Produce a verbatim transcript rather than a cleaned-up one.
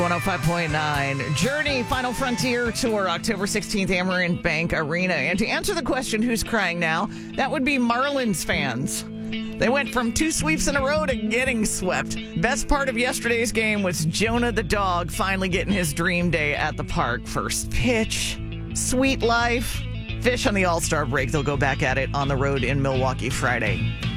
one oh five point nine. Journey Final Frontier Tour, October sixteenth, Amerant Bank Arena. And to answer the question, who's crying now, that would be Marlins fans. They went from two sweeps in a row to getting swept. Best part of yesterday's game was Jonah the dog finally getting his dream day at the park. First pitch, sweet life. Fish on the All-Star break. They'll go back at it on the road in Milwaukee Friday.